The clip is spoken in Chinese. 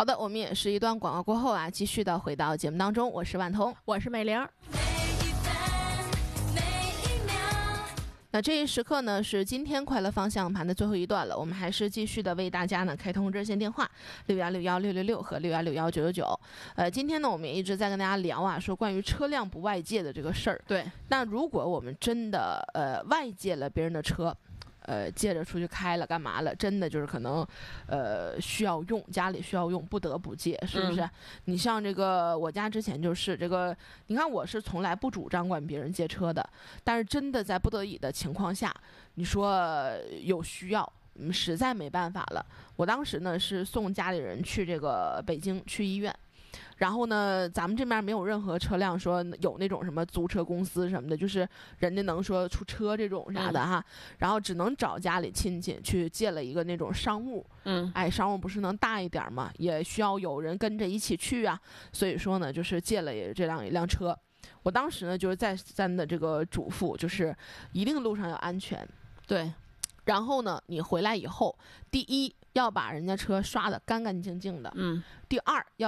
好的，我们也是一段广告过后啊，继续的回到节目当中，我是万彤， 我是美玲。 那这一时刻呢，是今天快乐方向盘的最后一段了，我们还是继续的为大家呢开通热线电话61616666和61619999。今天呢，我们也一直在跟大家聊啊，说关于车辆不外借的这个事儿。 对， 那如果我们真的外借了别人的车，借着出去开了干嘛了，真的就是可能需要用，家里需要用，不得不借，是不是？你像这个我家之前就是这个，你看我是从来不主张管别人借车的，但是真的在不得已的情况下，你说有需要，实在没办法了。我当时呢是送家里人去这个北京去医院，然后呢，咱们这边没有任何车辆说有那种什么租车公司什么的，就是人家能说出车这种啥的哈，然后只能找家里亲戚去借了一个那种商务，商务不是能大一点嘛，也需要有人跟着一起去啊，所以说呢，就是借了这样一辆车。我当时呢就是再三的这个嘱咐，就是一定路上要安全， 对， 然后呢，你回来以后，第一要把人家车刷得干干净净的，第二要